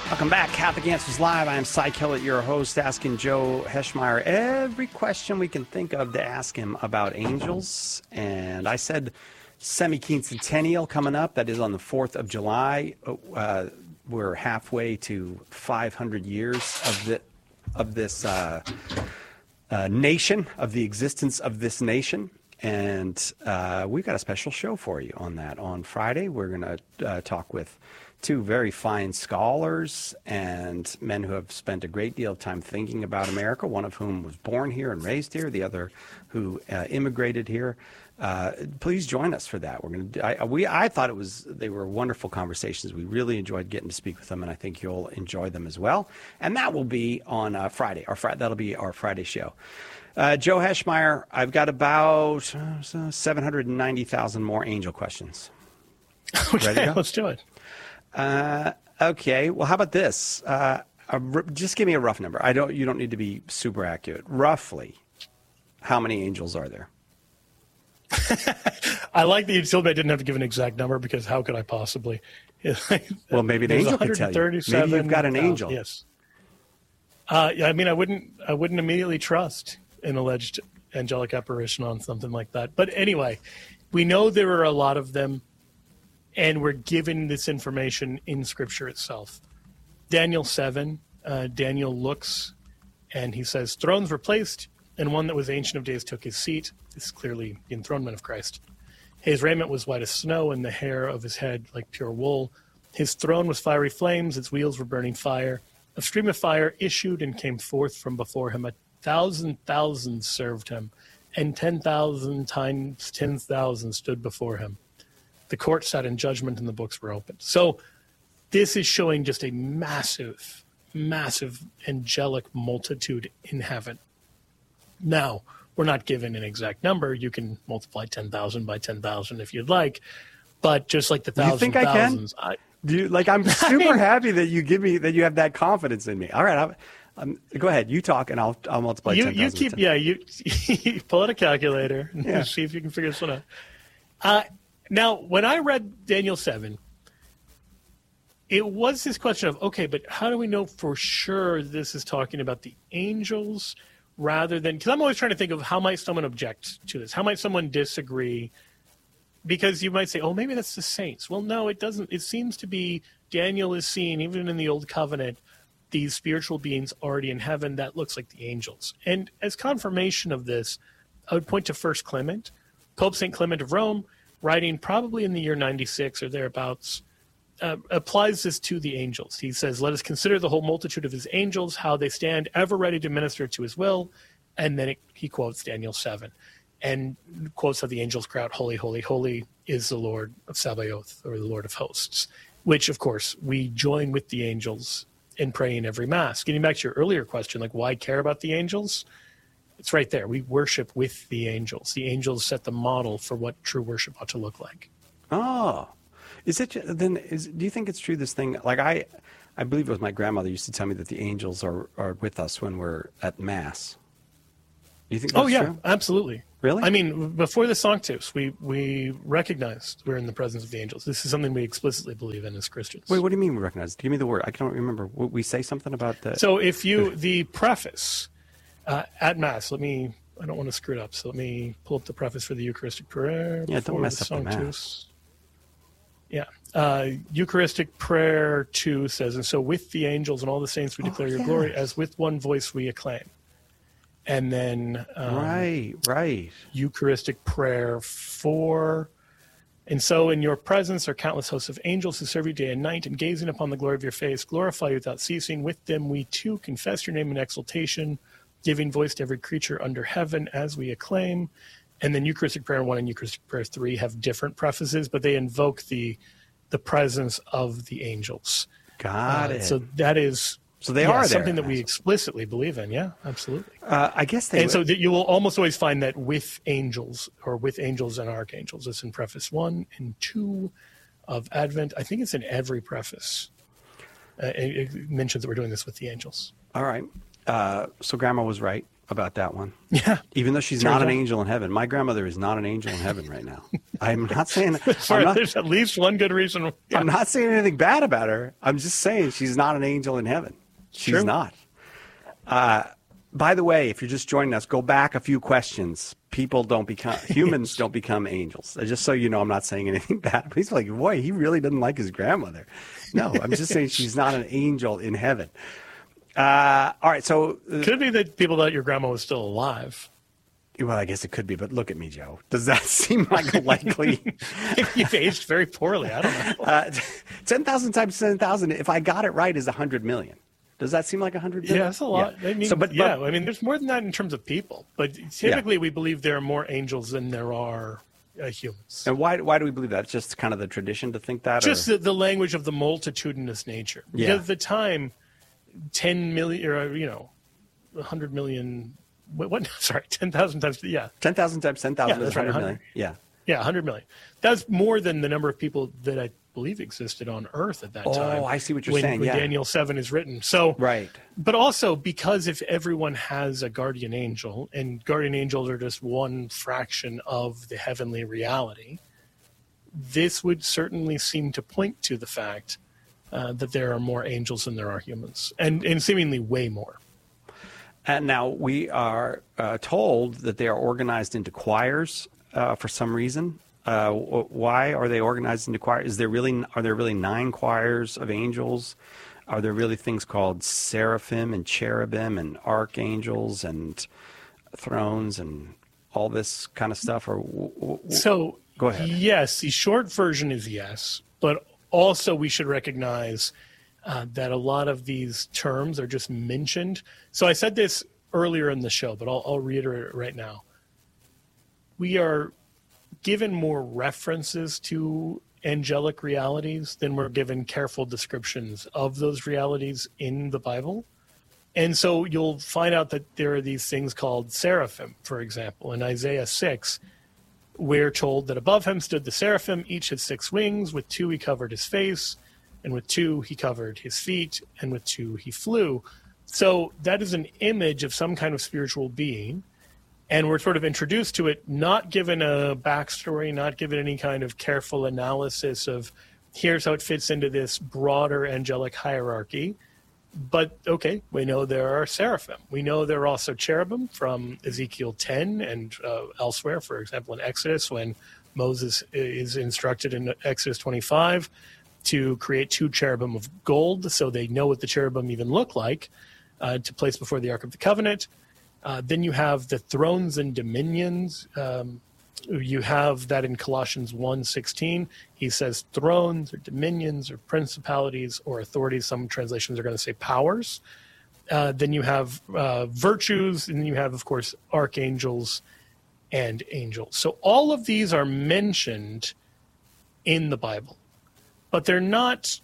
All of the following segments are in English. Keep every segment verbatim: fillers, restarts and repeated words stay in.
Welcome back. Catholic Answers Live. I am Cy Kellett, your host, asking Joe Heschmeyer every question we can think of to ask him about angels. And I said semi-quincentennial coming up. That is on the fourth of July. Uh, we're halfway to five hundred years of, the, of this uh, uh, nation, of the existence of this nation. And uh, we've got a special show for you on that. On Friday, we're going to uh, talk with two very fine scholars and men who have spent a great deal of time thinking about America, one of whom was born here and raised here, the other who uh, immigrated here. Uh, please join us for that. We're going to. I, we. I thought it was. They were wonderful conversations. We really enjoyed getting to speak with them, and I think you'll enjoy them as well. And that will be on uh, Friday. Our Friday. That'll be our Friday show. Uh, Joe Heschmeyer, I've got about uh, seven hundred ninety thousand more angel questions. Okay, ready to go? Let's do it. Uh, okay. Well, how about this? Uh, a, just give me a rough number. I don't. You don't need to be super accurate. Roughly, how many angels are there? I like that you told me I didn't have to give an exact number, because how could I possibly? Well, maybe an angel could tell you. Maybe you've got an angel. Uh, yes. Uh, yeah, I mean, I wouldn't. I wouldn't immediately trust an alleged angelic apparition on something like that. But anyway, we know there are a lot of them, and we're given this information in Scripture itself. Daniel seven, uh, Daniel looks, and he says, "Thrones were placed, and one that was Ancient of Days took his seat." This is clearly the enthronement of Christ. "His raiment was white as snow, and the hair of his head like pure wool. His throne was fiery flames, its wheels were burning fire. A stream of fire issued and came forth from before him. A thousand thousands served him, and ten thousand times ten thousand stood before him. The court sat in judgment, and the books were opened." So this is showing just a massive, massive angelic multitude in heaven. Now, we're not given an exact number. You can multiply ten thousand by ten thousand if you'd like. But just like the thousand you think I thousands, can? I, Do you, like, I'm super I mean, happy that you give me that you have that confidence in me. All right, I'm, I'm, go ahead. You talk, and I'll I'll multiply. You ten you keep yeah you, you pull out a calculator and Yeah. see if you can figure this one out. Uh, now, when I read Daniel seven, it was this question of, okay, but how do we know for sure this is talking about the angels rather than, because I'm always trying to think of how might someone object to this? How might someone disagree? Because you might say, oh, maybe that's the saints. Well, no, it doesn't. It seems to be Daniel is seeing, even in the Old Covenant, these spiritual beings already in heaven. That looks like the angels. And as confirmation of this, I would point to First Clement, Pope Saint Clement of Rome, writing probably in the year ninety-six or thereabouts, uh, applies this to the angels. He says, "Let us consider the whole multitude of his angels, how they stand ever ready to minister to his will." And then it, he quotes Daniel seven and quotes how the angels cry out, "Holy, holy, holy is the Lord of Sabaoth," or the Lord of hosts, which, of course, we join with the angels in praying every Mass. Getting back to your earlier question, like, why care about the angels? It's right there. We worship with the angels. The angels set the model for what true worship ought to look like. Oh, is it then? Is do you think it's true? This thing, like I, I believe it was my grandmother used to tell me that the angels are, are with us when we're at Mass. Do you think that's oh yeah, true? Absolutely. Really? I mean, before the Sanctus, we we recognized we're in the presence of the angels. This is something we explicitly believe in as Christians. Wait, what do you mean we recognize? Give me the word. I can't remember. We say something about that. So if you the preface uh, at Mass, let me. I don't want to screw it up. So let me pull up the preface for the Eucharistic prayer. Yeah, don't mess the up the Sanctus. Mass. Yeah. Uh, Eucharistic prayer two says, "And so with the angels and all the saints we declare Oh, your yes. glory, as with one voice we acclaim." And then um, right, right. Eucharistic prayer four. "And so in your presence are countless hosts of angels who serve you day and night, and gazing upon the glory of your face, glorify you without ceasing. With them we too confess your name in exaltation, giving voice to every creature under heaven as we acclaim." And then Eucharistic prayer one and Eucharistic prayer three have different prefaces, but they invoke the the presence of the angels. Got Uh, it. So that is So they yeah, are there. something that we explicitly believe in. Yeah, absolutely. Uh, I guess they. And so that you will almost always find that with angels, or with angels and archangels. It's in preface one and two of Advent. I think it's in every preface. Uh, it, it mentions that we're doing this with the angels. All right. Uh, so Grandma was right. about that one. Yeah. Even though she's Turns not an out. angel in heaven. My grandmother is not an angel in heaven right now. I'm not saying For, I'm not, there's at least one good reason. Yeah. I'm not saying anything bad about her. I'm just saying she's not an angel in heaven. She's True. not. Uh, by the way, if you're just joining us, go back a few questions. People don't become humans don't become angels. Uh, Just so you know, I'm not saying anything bad. He's like, boy, he really doesn't like his grandmother. No, I'm just saying she's not an angel in heaven. Uh, all right, so uh, Could be that people thought your grandma was still alive. well, I guess it could be, but look at me, Joe. Does that seem like a likely? You've aged very poorly. I don't know. uh, ten thousand times ten thousand. If I got it right, is a hundred million. Does that seem like a hundred million? Yeah, that's a lot. Yeah. I mean, so, but, yeah, but I mean, there's more than that in terms of people. But typically, we believe there are more angels than there are uh, humans. and why why do we believe that? It's just kind of the tradition to think that. Just or? the, the language of the multitudinous nature. Yeah. Because at the time, ten million, or you know, a hundred million. What? what sorry, ten thousand times. Yeah, ten thousand times ten thousand Yeah, is that's right, hundred one million. hundred. Yeah. yeah, a hundred million. That's more than the number of people that I believe existed on Earth at that Oh, time. I see what you're when, saying, When yeah. Daniel seven is written. So Right. But also because if everyone has a guardian angel, and guardian angels are just one fraction of the heavenly reality, this would certainly seem to point to the fact uh, that there are more angels than there are humans, and, and seemingly way more. And now we are uh, told that they are organized into choirs uh, for some reason. Uh, wh- why are they organized into choirs? Is there really are there really nine choirs of angels? Are there really things called seraphim and cherubim and archangels and thrones and all this kind of stuff? Or w- w- So, Go ahead. Yes, the short version is yes, but also we should recognize uh, that a lot of these terms are just mentioned. So I said this earlier in the show, but I'll, I'll reiterate it right now. We are given more references to angelic realities than we're given careful descriptions of those realities in the Bible. And so you'll find out that there are these things called seraphim, for example. In Isaiah six, we're told that above him stood the seraphim, each had six wings. With two he covered his face, and with two he covered his feet, and with two he flew. So that is an image of some kind of spiritual being. And we're sort of introduced to it, not given a backstory, not given any kind of careful analysis of here's how it fits into this broader angelic hierarchy. But, okay, we know there are seraphim. We know there are also cherubim from Ezekiel ten and uh, elsewhere, for example, in Exodus, when Moses is instructed in Exodus twenty-five to create two cherubim of gold so they know what the cherubim even look like uh, to place before the Ark of the Covenant. Uh, then you have the thrones and dominions. Um, you have that in Colossians one sixteen. He says thrones or dominions or principalities or authorities. Some translations are going to say powers. Uh, then you have uh, virtues, and then you have, of course, archangels and angels. So all of these are mentioned in the Bible, but they're not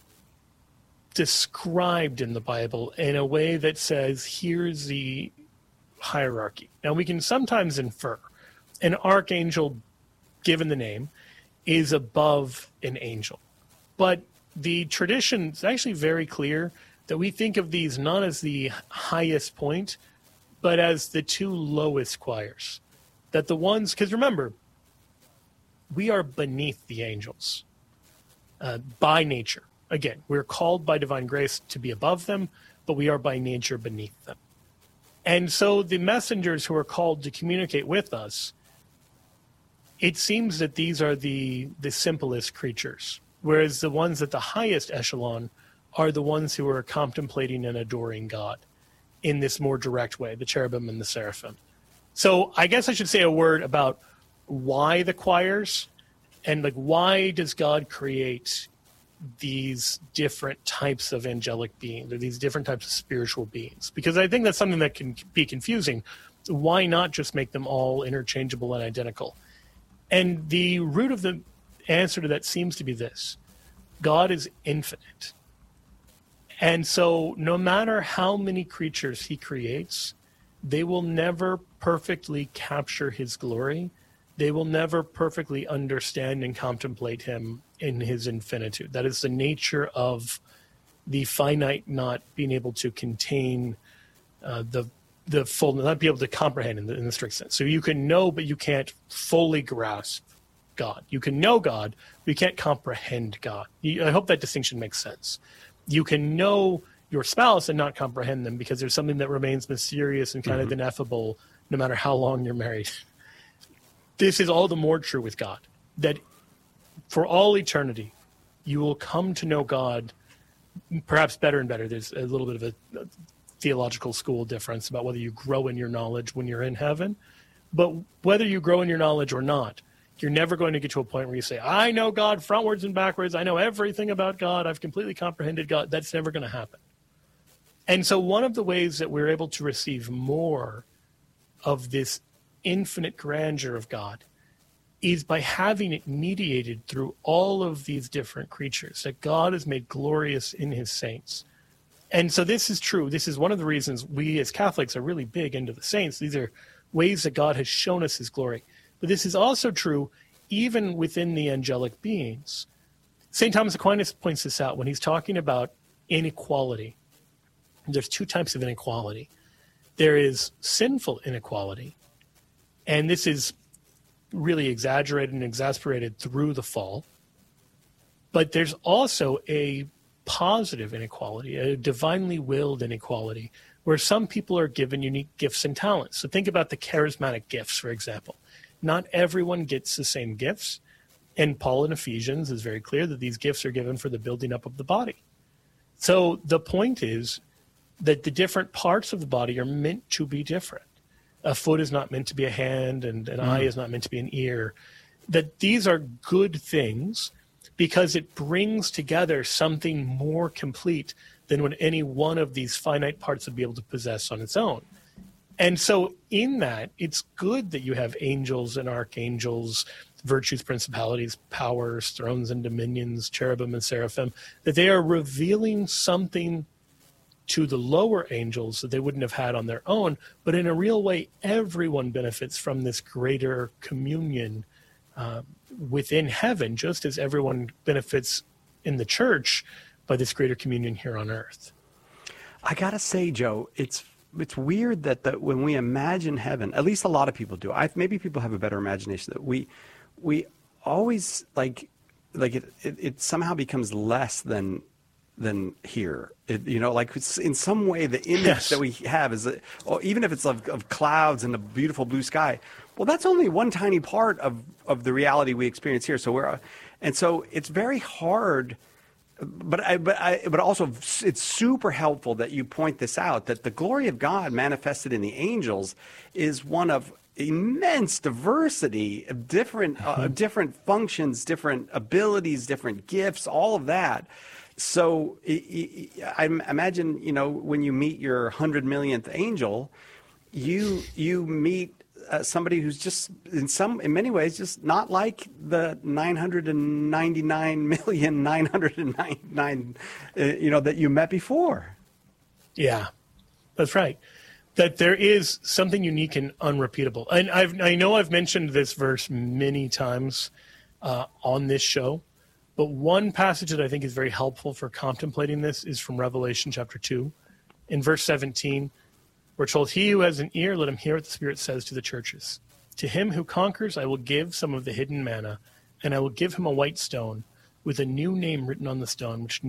described in the Bible in a way that says, here's the hierarchy. Now, we can sometimes infer an archangel, given the name, is above an angel. But the tradition is actually very clear that we think of these not as the highest point, but as the two lowest choirs. That the ones, because remember, we are beneath the angels uh, by nature. Again, we're called by divine grace to be above them, but we are by nature beneath them. And so the messengers who are called to communicate with us, it seems that these are the, the simplest creatures, whereas the ones at the highest echelon are the ones who are contemplating and adoring God in this more direct way, the cherubim and the seraphim. So I guess I should say a word about why the choirs and like why does God create these different types of angelic beings or these different types of spiritual beings, because I think that's something that can be confusing. Why not just make them all interchangeable and identical? And the root of the answer to that seems to be this: God is infinite. And so no matter how many creatures he creates, they will never perfectly capture his glory. They will never perfectly understand and contemplate him in his infinitude. That is the nature of the finite not being able to contain uh, the the full, not be able to comprehend in the, in the strict sense. So you can know, but you can't fully grasp God. You can know God, but you can't comprehend God. You, I hope that distinction makes sense. You can know your spouse and not comprehend them because there's something that remains mysterious and kind mm-hmm. of ineffable no matter how long you're married. This is all the more true with God, that for all eternity, you will come to know God perhaps better and better. There's a little bit of a, a theological school difference about whether you grow in your knowledge when you're in heaven. But whether you grow in your knowledge or not, you're never going to get to a point where you say, I know God frontwards and backwards. I know everything about God. I've completely comprehended God. That's never going to happen. And so one of the ways that we're able to receive more of this infinite grandeur of God is by having it mediated through all of these different creatures, that God is made glorious in his saints. And so this is true. This is one of the reasons we as Catholics are really big into the saints. These are ways that God has shown us his glory. But this is also true even within the angelic beings. Saint Thomas Aquinas points this out when he's talking about inequality. There's two types of inequality. There is sinful inequality, and this is really exaggerated and exasperated through the fall. But there's also a positive inequality, a divinely willed inequality, where some people are given unique gifts and talents. So think about the charismatic gifts, for example. Not everyone gets the same gifts, and Paul in Ephesians is very clear that these gifts are given for the building up of the body. So the point is that the different parts of the body are meant to be different. A foot is not meant to be a hand, and an mm. eye is not meant to be an ear. That these are good things because it brings together something more complete than what any one of these finite parts would be able to possess on its own. And so in that, it's good that you have angels and archangels, virtues, principalities, powers, thrones and dominions, cherubim and seraphim, that they are revealing something to the lower angels that they wouldn't have had on their own. But in a real way, everyone benefits from this greater communion uh, within heaven, just as everyone benefits in the church by this greater communion here on earth. I gotta say, Joe, it's it's weird that the, when we imagine heaven, at least a lot of people do. I, maybe people have a better imagination that we we always like like it it, it somehow becomes less than than here. It, you know, like it's, in some way the image yes. that we have is that, or even if it's of, of clouds and a beautiful blue sky, well, that's only one tiny part of of the reality we experience here. So we're and so it's very hard. But I, but I, but also it's super helpful that you point this out, that the glory of God manifested in the angels is one of immense diversity of different uh, mm-hmm. different functions, different abilities, different gifts, all of that. So I imagine, you know, when you meet your hundred millionth angel, you you meet Uh, somebody who's just in some, in many ways, just not like the nine hundred ninety-nine million nine hundred ninety-nine, uh, you know, that you met before. Yeah, that's right. That there is something unique and unrepeatable. And I've, I know I've mentioned this verse many times uh, on this show, but one passage that I think is very helpful for contemplating this is from Revelation chapter two. In verse seventeen, we're told, he who has an ear, let him hear what the Spirit says to the churches. To him who conquers, I will give some of the hidden manna, and I will give him a white stone with a new name written on the stone, which